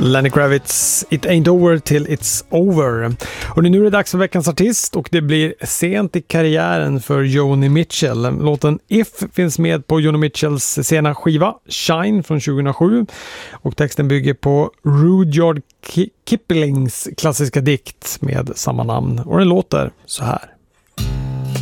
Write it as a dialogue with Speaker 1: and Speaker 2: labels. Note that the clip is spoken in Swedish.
Speaker 1: Lenny Kravitz, It Ain't Over Till It's Over. Och nu är det dags för veckans artist och det blir sent i karriären för Joni Mitchell. Låten If finns med på Joni Mitchells sena skiva Shine från 2007 och texten bygger på Rudyard Kiplings klassiska dikt med samma namn och den låter så här.